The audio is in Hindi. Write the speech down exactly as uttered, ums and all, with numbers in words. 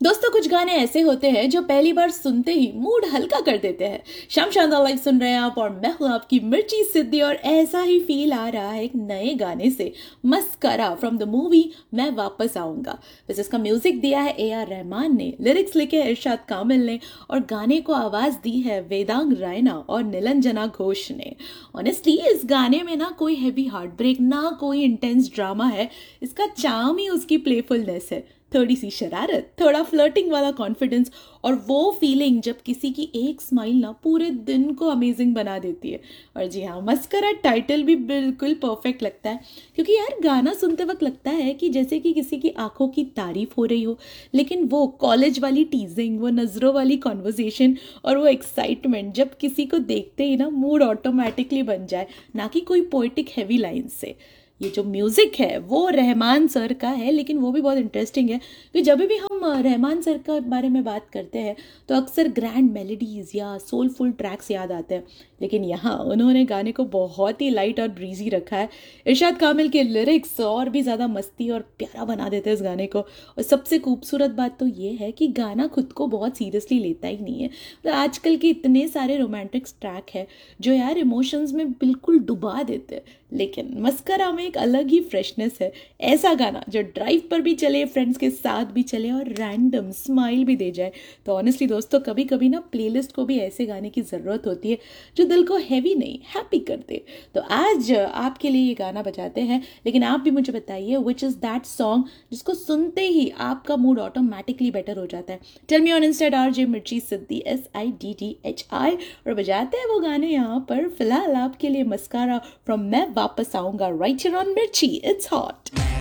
दोस्तों कुछ गाने ऐसे होते हैं जो पहली बार सुनते ही मूड हल्का कर देते हैं। शाम शानदार लाइव सुन रहे हैं आप और मैं हूं आपकी मिर्ची सिद्धि और ऐसा ही फील आ रहा है एक नए गाने से, मस्करा फ्रॉम द मूवी मैं वापस आऊंगा। वैसे इसका म्यूजिक दिया है ए आर रहमान ने, लिरिक्स लिखे हैं इरशाद कामिल ने और गाने को आवाज दी है वेदांग रायना और निलंजना घोष ने। ऑनेस्टली इस गाने में ना कोई हैवी हार्ट ब्रेक ना कोई इंटेंस ड्रामा है, इसका चार्म ही उसकी प्लेफुलनेस है। थोड़ी सी शरारत, थोड़ा फ्लर्टिंग वाला कॉन्फिडेंस और वो फीलिंग जब किसी की एक स्माइल ना पूरे दिन को अमेजिंग बना देती है। और जी हाँ, मस्करा टाइटल भी बिल्कुल परफेक्ट लगता है क्योंकि यार गाना सुनते वक्त लगता है कि जैसे कि किसी की आंखों की तारीफ हो रही हो, लेकिन वो कॉलेज वाली टीजिंग, वो नज़रों वाली कॉन्वर्जेशन और वो एक्साइटमेंट जब किसी को देखते ही ना मूड ऑटोमेटिकली बन जाए, ना कि कोई पोइटिक हैवी लाइन से। ये जो म्यूज़िक है वो रहमान सर का है, लेकिन वो भी बहुत इंटरेस्टिंग है कि जब भी हम रहमान सर के बारे में बात करते हैं तो अक्सर ग्रैंड मेलोडीज या सोलफुल ट्रैक्स याद आते हैं, लेकिन यहाँ उन्होंने गाने को बहुत ही लाइट और ब्रीजी रखा है। इरशाद कामिल के लिरिक्स और भी ज़्यादा मस्ती और प्यारा बना देते हैं इस गाने को। और सबसे खूबसूरत बात तो ये है कि गाना खुद को बहुत सीरियसली लेता ही नहीं है। तो आजकल के इतने सारे रोमांटिक ट्रैक है जो यार इमोशंस में बिल्कुल डुबा देते हैं, लेकिन मस्करा में एक अलग ही फ्रेशनेस है। ऐसा गाना जो ड्राइव पर भी चले, फ्रेंड्स के साथ भी चले और रैंडम स्माइल भी दे जाए। तो ऑनेस्टली दोस्तों, कभी कभी ना प्लेलिस्ट को भी ऐसे गाने की ज़रूरत होती है जो दिल को हैवी नहीं हैप्पी कर दे। तो आज आपके लिए ये गाना बजाते हैं, लेकिन आप भी मुझे बताइए विच इज़ दैट सॉन्ग जिसको सुनते ही आपका मूड ऑटोमेटिकली बेटर हो जाता है। Tell me on Insta R J मिर्ची सिद्धि S I D D H I और बजाते हैं वो गाने यहाँ पर। फिलहाल आपके लिए मस्करा फ्रॉम मैं वापस आऊंगा राइट हियर ऑन मिर्ची। It's hot.